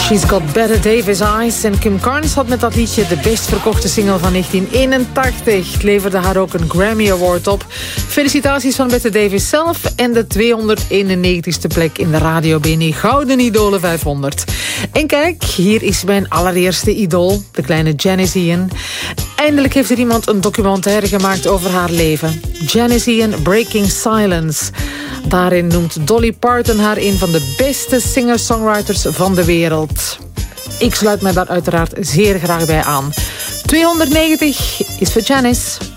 She's Got Better Davis Eyes. En Kim Carnes had met dat liedje de best verkochte single van 1981. Het leverde haar ook een Grammy Award op. Felicitaties van Bette Davis zelf en de 291ste plek in de Radio BNI Gouden Idolen 500. En kijk, hier is mijn allereerste idool, de kleine Janis Ian. Eindelijk heeft er iemand een documentaire gemaakt over haar leven. Janis Ian Breaking Silence. Daarin noemt Dolly Parton haar een van de beste singer-songwriters van de wereld. Ik sluit mij daar uiteraard zeer graag bij aan. 290 is voor Janis.